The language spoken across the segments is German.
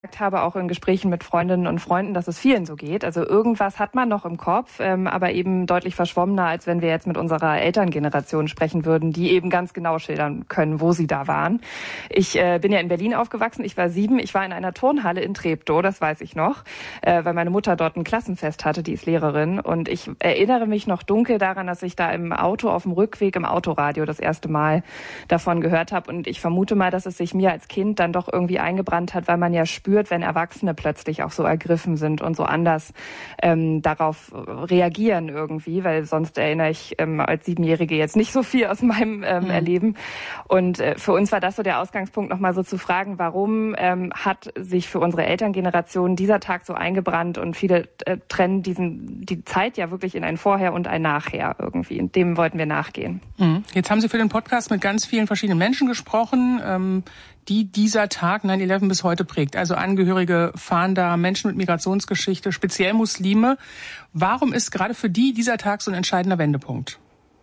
habe, auch in Gesprächen mit Freundinnen und Freunden, dass es vielen so geht. Also irgendwas hat man noch im Kopf, aber eben deutlich verschwommener, als wenn wir jetzt mit unserer Elterngeneration sprechen würden, die eben ganz genau schildern können, wo sie da waren. Ich bin ja in Berlin aufgewachsen, ich war 7, ich war in einer Turnhalle in Treptow, das weiß ich noch, weil meine Mutter dort ein Klassenfest hatte, die ist Lehrerin. Und ich erinnere mich noch dunkel daran, dass ich da im Auto auf dem Rückweg im Autoradio das erste Mal davon gehört habe. Und ich vermute mal, dass es sich mir als Kind dann doch irgendwie eingebrannt hat, weil man ja spürt, wenn Erwachsene plötzlich auch so ergriffen sind und so anders darauf reagieren irgendwie, weil sonst erinnere ich als 7-Jährige jetzt nicht so viel aus meinem Erleben. Und für uns war das so der Ausgangspunkt, nochmal so zu fragen, warum hat sich für unsere Elterngeneration dieser Tag so eingebrannt und viele trennen die Zeit ja wirklich in ein Vorher und ein Nachher irgendwie. Und dem wollten wir nachgehen. Jetzt haben Sie für den Podcast mit ganz vielen verschiedenen Menschen gesprochen, die dieser Tag 9/11 bis heute prägt. Also Angehörige fahrender Menschen mit Migrationsgeschichte, speziell Muslime. Warum ist gerade für die dieser Tag so ein entscheidender Wendepunkt?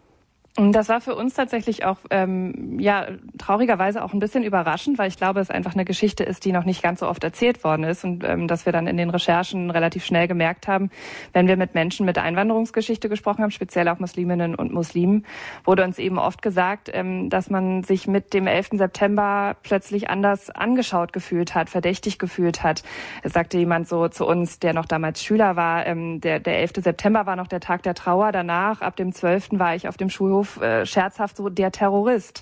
Das war für uns tatsächlich auch, traurigerweise auch ein bisschen überraschend, weil ich glaube, es einfach eine Geschichte ist, die noch nicht ganz so oft erzählt worden ist und dass wir dann in den Recherchen relativ schnell gemerkt haben, wenn wir mit Menschen mit Einwanderungsgeschichte gesprochen haben, speziell auch Musliminnen und Muslimen, wurde uns eben oft gesagt, dass man sich mit dem 11. September plötzlich anders angeschaut gefühlt hat, verdächtig gefühlt hat. Es sagte jemand so zu uns, der noch damals Schüler war, der 11. September war noch der Tag der Trauer, danach, ab dem 12. war ich auf dem Schulhof scherzhaft so der Terrorist.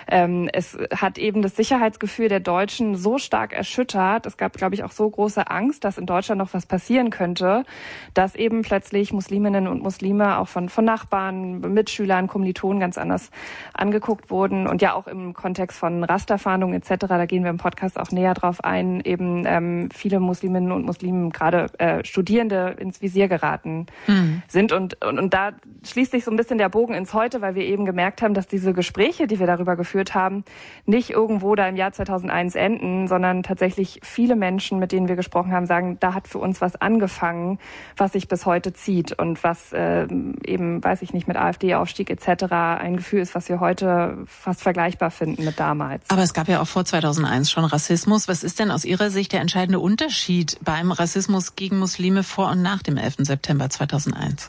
Es hat eben das Sicherheitsgefühl der Deutschen so stark erschüttert. Es gab, glaube ich, auch so große Angst, dass in Deutschland noch was passieren könnte, dass eben plötzlich Musliminnen und Muslime auch von Nachbarn, Mitschülern, Kommilitonen ganz anders angeguckt wurden. Und ja auch im Kontext von Rasterfahndungen etc., da gehen wir im Podcast auch näher drauf ein, eben viele Musliminnen und Muslimen, gerade Studierende, ins Visier geraten sind. Und da schließt sich so ein bisschen der Bogen ins Heute, weil wir eben gemerkt haben, dass diese Gespräche, die wir darüber geführt haben, nicht irgendwo da im Jahr 2001 enden, sondern tatsächlich viele Menschen, mit denen wir gesprochen haben, sagen, da hat für uns was angefangen, was sich bis heute zieht und was eben, weiß ich nicht, mit AfD-Aufstieg etc. ein Gefühl ist, was wir heute fast vergleichbar finden mit damals. Aber es gab ja auch vor 2001 schon Rassismus. Was ist denn aus Ihrer Sicht der entscheidende Unterschied beim Rassismus gegen Muslime vor und nach dem 11. September 2001?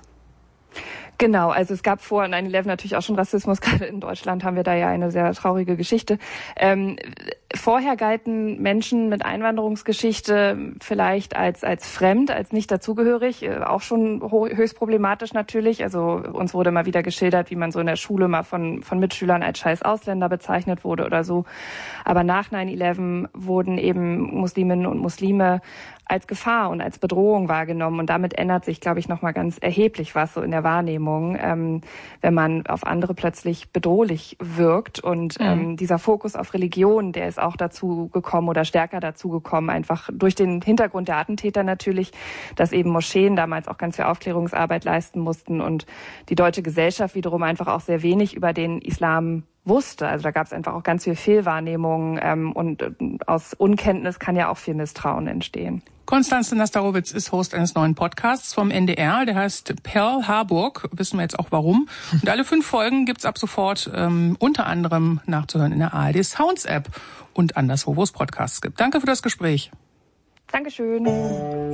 Genau, also es gab vor 9/11 natürlich auch schon Rassismus. Gerade in Deutschland haben wir da ja eine sehr traurige Geschichte. Vorher galten Menschen mit Einwanderungsgeschichte vielleicht als fremd, als nicht dazugehörig, auch schon höchst problematisch natürlich. Also uns wurde mal wieder geschildert, wie man so in der Schule mal von Mitschülern als scheiß Ausländer bezeichnet wurde oder so. Aber nach 9/11 wurden eben Musliminnen und Muslime als Gefahr und als Bedrohung wahrgenommen. Und damit ändert sich, glaube ich, nochmal ganz erheblich was so in der Wahrnehmung, wenn man auf andere plötzlich bedrohlich wirkt. Und dieser Fokus auf Religion, der ist auch dazu gekommen oder stärker dazu gekommen, einfach durch den Hintergrund der Attentäter natürlich, dass eben Moscheen damals auch ganz viel Aufklärungsarbeit leisten mussten und die deutsche Gesellschaft wiederum einfach auch sehr wenig über den Islam wusste. Also da gab es einfach auch ganz viel Fehlwahrnehmung und aus Unkenntnis kann ja auch viel Misstrauen entstehen. Konstanze Nastarowitz ist Host eines neuen Podcasts vom NDR, der heißt Pearl Harburg, wissen wir jetzt auch warum. Und alle 5 Folgen gibt's ab sofort unter anderem nachzuhören in der ARD Sounds App und anderswo, wo es Podcasts gibt. Danke für das Gespräch. Dankeschön.